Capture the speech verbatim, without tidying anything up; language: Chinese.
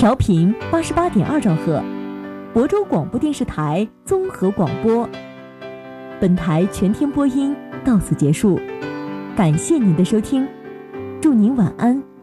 调频八十八点二兆赫，亳州广播电视台综合广播。本台全天播音到此结束，感谢您的收听，祝您晚安。